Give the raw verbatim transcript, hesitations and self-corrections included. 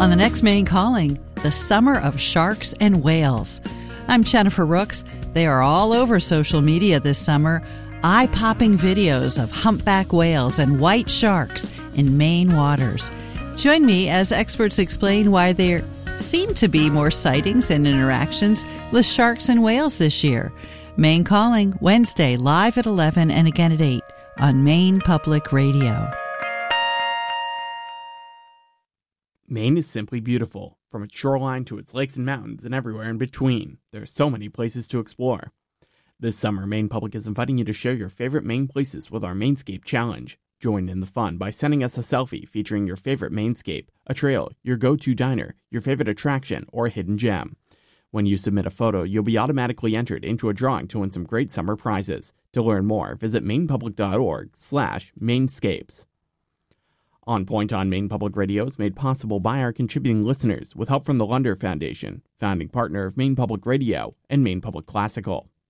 On the next Maine Calling, the summer of sharks and whales. I'm Jennifer Rooks. They are all over social media this summer. Eye-popping videos of humpback whales and white sharks in Maine waters. Join me as experts explain why there seem to be more sightings and interactions with sharks and whales this year. Maine Calling, Wednesday, live at eleven and again at eight on Maine Public Radio. Maine is simply beautiful, from its shoreline to its lakes and mountains and everywhere in between. There are so many places to explore. This summer, Maine Public is inviting you to share your favorite Maine places with our Mainscape Challenge. Join in the fun by sending us a selfie featuring your favorite Mainscape, a trail, your go-to diner, your favorite attraction, or hidden gem. When you submit a photo, you'll be automatically entered into a drawing to win some great summer prizes. To learn more, visit mainpublic.org slash mainscapes. On Point on Maine Public Radio is made possible by our contributing listeners with help from the Lunder Foundation, founding partner of Maine Public Radio and Maine Public Classical.